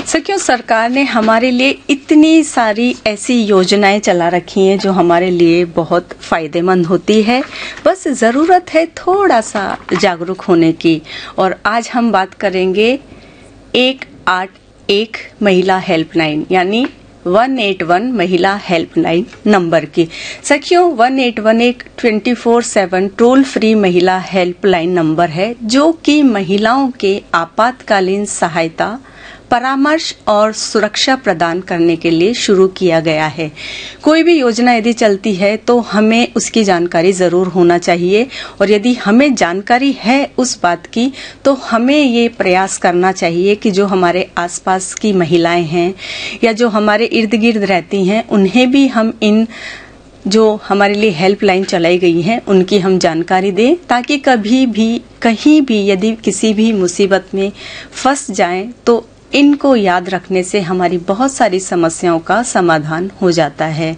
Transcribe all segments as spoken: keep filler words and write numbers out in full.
सखियों, सरकार ने हमारे लिए इतनी सारी ऐसी योजनाएं चला रखी हैं जो हमारे लिए बहुत फायदेमंद होती है। बस ज़रूरत है थोड़ा सा जागरूक होने की। और आज हम बात करेंगे एक आठ एक महिला हेल्पलाइन यानी वन एट वन महिला हेल्पलाइन नंबर की। सखियों, वन एट वन एक twenty four seven toll free महिला हेल्पलाइन नंबर है जो कि महिलाओं के आपातकालीन सहायता, परामर्श और सुरक्षा प्रदान करने के लिए शुरू किया गया है। कोई भी योजना यदि चलती है तो हमें उसकी जानकारी जरूर होना चाहिए, और यदि हमें जानकारी है उस बात की तो हमें ये प्रयास करना चाहिए कि जो हमारे आसपास की महिलाएं हैं या जो हमारे इर्द गिर्द रहती हैं उन्हें भी हम इन जो हमारे लिए हेल्पलाइन चलाई गई है उनकी हम जानकारी दें, ताकि कभी भी कहीं भी यदि किसी भी मुसीबत में फंस जाएं तो इनको याद रखने से हमारी बहुत सारी समस्याओं का समाधान हो जाता है।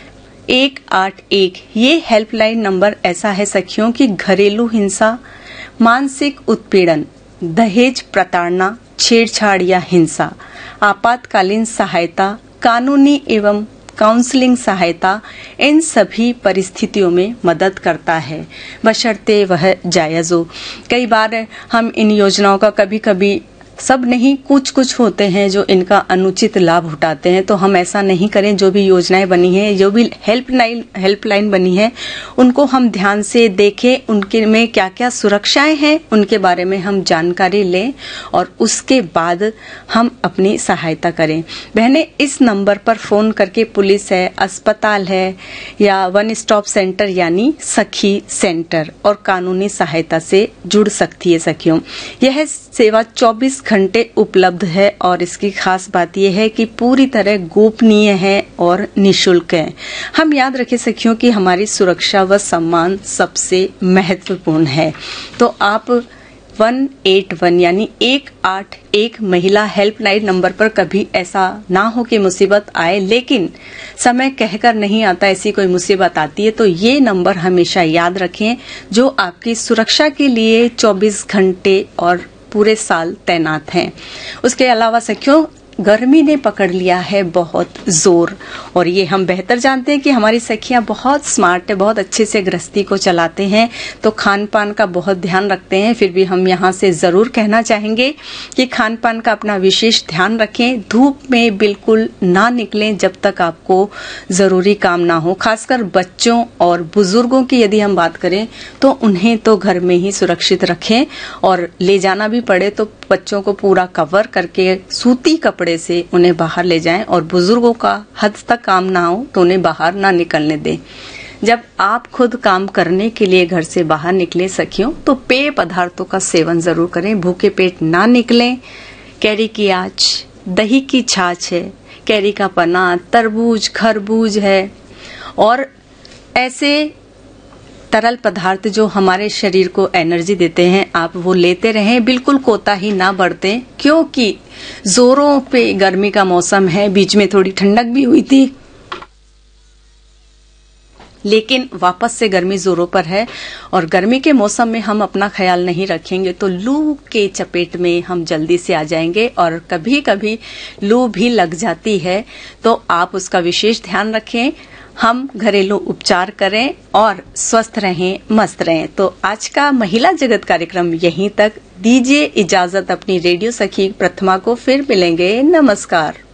एक आठ एक ये हेल्पलाइन नंबर ऐसा है सखियों कि घरेलू हिंसा, मानसिक उत्पीड़न, दहेज प्रताड़ना, छेड़छाड़ या हिंसा, आपातकालीन सहायता, कानूनी एवं काउंसलिंग सहायता, इन सभी परिस्थितियों में मदद करता है, बशर्ते वह जायज हो। कई बार हम इन योजनाओं का कभी कभी सब नहीं कुछ कुछ होते हैं जो इनका अनुचित लाभ उठाते हैं, तो हम ऐसा नहीं करें। जो भी योजनाएं बनी हैं, जो भी हेल्पलाइन हेल्पलाइन बनी है, उनको हम ध्यान से देखें, उनके में क्या क्या सुरक्षाएं हैं उनके बारे में हम जानकारी लें और उसके बाद हम अपनी सहायता करें। बहनें, इस नंबर पर फोन करके पुलिस है, अस्पताल है या वन स्टॉप सेंटर यानी सखी सेंटर और कानूनी सहायता से जुड़ सकती है। सखियों, यह सेवा चौबीस घंटे उपलब्ध है और इसकी खास बात यह है कि पूरी तरह गोपनीय है और निशुल्क है। हम याद रखें सखियों कि हमारी सुरक्षा व सम्मान सबसे महत्वपूर्ण है। तो आप वन एट वन यानी एक आठ एक महिला हेल्पलाइन नंबर पर कभी ऐसा ना हो कि मुसीबत आए, लेकिन समय कहकर नहीं आता, ऐसी कोई मुसीबत आती है तो ये नंबर हमेशा याद रखें जो आपकी सुरक्षा के लिए चौबीस घंटे और पूरे साल तैनात हैं। उसके अलावा सखियों, गर्मी ने पकड़ लिया है बहुत जोर, और ये हम बेहतर जानते हैं कि हमारी सखियां बहुत स्मार्ट है, बहुत अच्छे से गृहस्थी को चलाते हैं, तो खान पान का बहुत ध्यान रखते हैं। फिर भी हम यहाँ से जरूर कहना चाहेंगे कि खान पान का अपना विशेष ध्यान रखें। धूप में बिल्कुल ना निकलें जब तक आपको जरूरी काम ना हो। खासकर बच्चों और बुजुर्गों की यदि हम बात करें तो उन्हें तो घर में ही सुरक्षित रखें, और ले जाना भी पड़े तो बच्चों को पूरा कवर करके सूती कपड़े से उन्हें बाहर ले जाएं, और बुजुर्गों का हद तक काम ना हो तो उन्हें बाहर ना निकलने दें। जब आप खुद काम करने के लिए घर से बाहर निकले सखियों तो पेय पदार्थों का सेवन जरूर करें, भूखे पेट ना निकलें। कैरी की आँच, दही की छाछ है, कैरी का पन्ना, तरबूज, खरबूज है, और ऐसे तरल पदार्थ जो हमारे शरीर को एनर्जी देते हैं आप वो लेते रहें, बिल्कुल कोताही ना बरतें, क्योंकि जोरों पे गर्मी का मौसम है। बीच में थोड़ी ठंडक भी हुई थी, लेकिन वापस से गर्मी जोरों पर है, और गर्मी के मौसम में हम अपना ख्याल नहीं रखेंगे तो लू के चपेट में हम जल्दी से आ जाएंगे, और कभी कभी लू भी लग जाती है, तो आप उसका विशेष ध्यान रखें। हम घरेलू उपचार करें और स्वस्थ रहें, मस्त रहें। तो आज का महिला जगत कार्यक्रम यहीं तक। दीजिए इजाजत अपनी रेडियो सखी प्रथमा को, फिर मिलेंगे। नमस्कार।